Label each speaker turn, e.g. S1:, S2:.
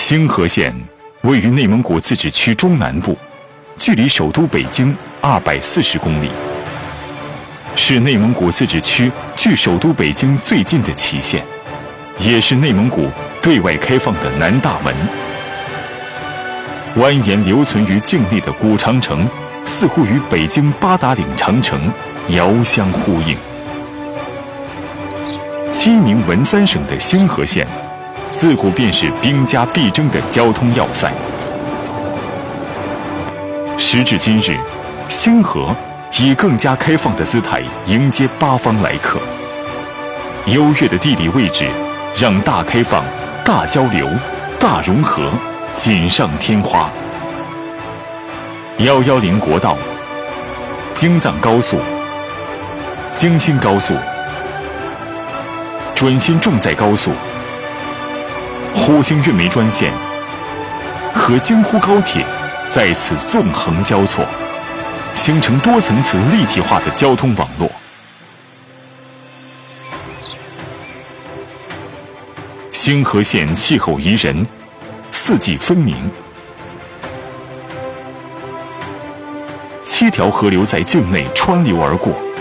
S1: 兴和县位于内蒙古自治区中南部，距离首都北京240公里，是内蒙古自治区距首都北京最近的旗县，也是内蒙古对外开放的南大门。蜿蜒留存于境内的古长城，似乎与北京八达岭长城遥相呼应。鸡鸣文三省的兴和县，自古便是兵家必争的交通要塞。时至今日，兴和以更加开放的姿态迎接八方来客。优越的地理位置，让大开放、大交流、大融合锦上添花。110国道、京藏高速、京新高速、准新重载高速、呼兴运煤专线和京沪高铁在此纵横交错，形成多层次立体化的交通网络。兴和县气候宜人，四季分明，7条河流在境内穿流而过，